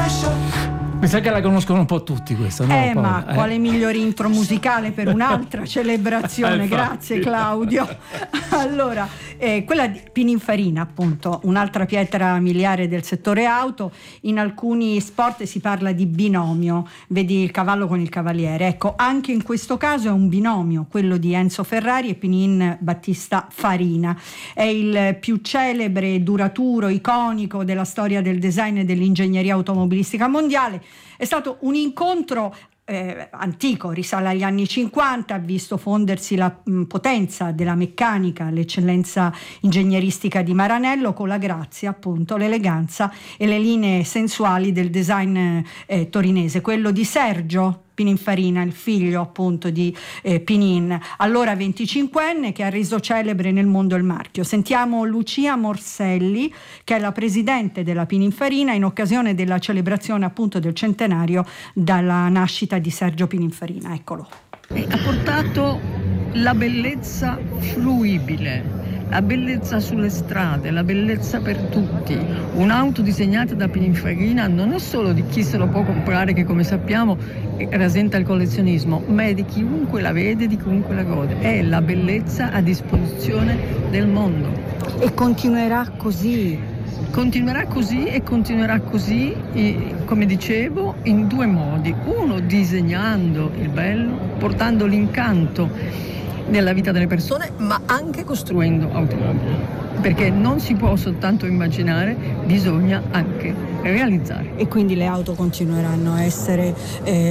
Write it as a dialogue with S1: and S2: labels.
S1: Mi sa che la conoscono un po' tutti questa, no?
S2: Ma quale migliore intro musicale per un'altra celebrazione? Grazie Claudio. Allora, quella di Pininfarina, appunto, un'altra pietra miliare del settore auto. In alcuni sport si parla di binomio, vedi il cavallo con il cavaliere. Ecco, anche in questo caso è un binomio, quello di Enzo Ferrari e Pinin Battista Farina. È il più celebre, duraturo, iconico della storia del design e dell'ingegneria automobilistica mondiale. È stato un incontro antico, risale agli anni 50, ha visto fondersi la potenza della meccanica, l'eccellenza ingegneristica di Maranello con la grazia, appunto, l'eleganza e le linee sensuali del design torinese, quello di Sergio Pininfarina, il figlio appunto di Pinin, allora 25enne, che ha reso celebre nel mondo il marchio. Sentiamo Lucia Morselli, che è la presidente della Pininfarina, in occasione della celebrazione appunto del centenario dalla nascita di Sergio Pininfarina. Eccolo.
S3: Ha portato la bellezza fruibile, la bellezza sulle strade, la bellezza per tutti. Un'auto disegnata da Pininfarina non è solo di chi se lo può comprare, che come sappiamo rasenta il collezionismo, ma è di chiunque la vede, di chiunque la gode. È la bellezza a disposizione del mondo.
S2: E continuerà così.
S3: Continuerà così e continuerà così, come dicevo, in due modi. Uno, disegnando il bello, portando l'incanto nella vita delle persone, ma anche costruendo automobili, perché non si può soltanto immaginare, bisogna anche realizzare.
S2: E quindi le auto continueranno a essere